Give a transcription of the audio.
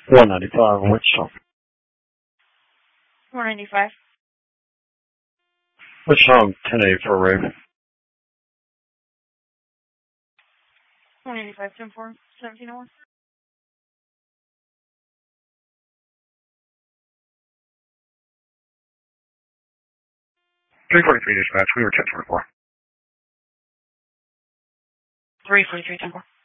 195, which song? 495. Which song? 1080 for a rave. 185, 10-4, 1701. 343 dispatch, we were 1044. 343, 10-4.